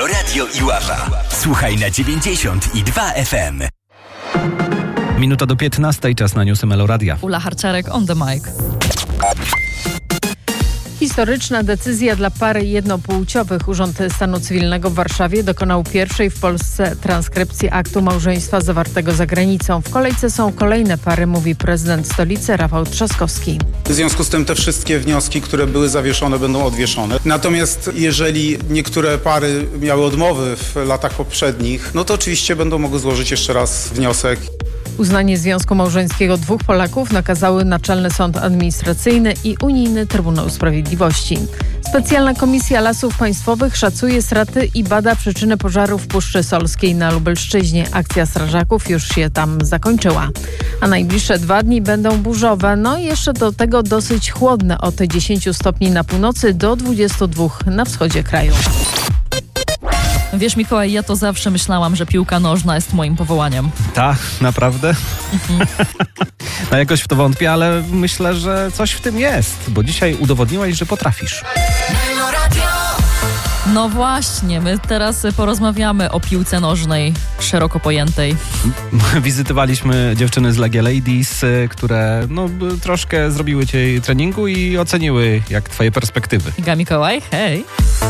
Meloradio Iława. Słuchaj na 92 FM. Minuta do 15, czas na newsy Meloradia. Ula Harczarek on the mic. Historyczna decyzja dla pary jednopłciowych. Urząd Stanu Cywilnego w Warszawie dokonał pierwszej w Polsce transkrypcji aktu małżeństwa zawartego za granicą. W kolejce są kolejne pary, mówi prezydent stolicy Rafał Trzaskowski. W związku z tym te wszystkie wnioski, które były zawieszone, będą odwieszone. Natomiast jeżeli niektóre pary miały odmowy w latach poprzednich, no to oczywiście będą mogły złożyć jeszcze raz wniosek. Uznanie związku małżeńskiego dwóch Polaków nakazały Naczelny Sąd Administracyjny i Unijny Trybunał Sprawiedliwości. Specjalna Komisja Lasów Państwowych szacuje straty i bada przyczyny pożaru w Puszczy Solskiej na Lubelszczyźnie. Akcja strażaków już się tam zakończyła. A najbliższe 2 dni będą burzowe, no i jeszcze do tego dosyć chłodne, od 10 stopni na północy do 22 na wschodzie kraju. Wiesz, Mikołaj, ja to zawsze myślałam, że piłka nożna jest moim powołaniem. Tak, naprawdę? No jakoś w to wątpię, ale myślę, że coś w tym jest, bo dzisiaj udowodniłaś, że potrafisz. No właśnie, my teraz porozmawiamy o piłce nożnej, szeroko pojętej. Wizytowaliśmy dziewczyny z Legia Ladies, które troszkę zrobiły cię treningu i oceniły jak twoje perspektywy. Iga, Mikołaj, hej!